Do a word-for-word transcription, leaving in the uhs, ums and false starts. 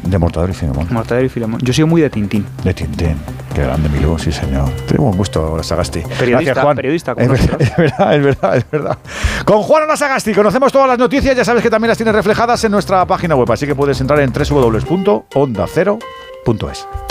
De Mortadelo y Filemón. Mortadelo y Filemón. Yo soy muy de Tintín. De Tintín. Qué grande, Milú, sí señor. Tenemos buen gusto, Sagasti. Periodista, Gracias, Juan. periodista con es, verdad, es verdad, es verdad, es verdad. Con Juan Sagasti conocemos todas las noticias, ya sabes que también las tienes reflejadas en nuestra página web, así que puedes entrar en doble u doble u doble u punto onda cero punto es.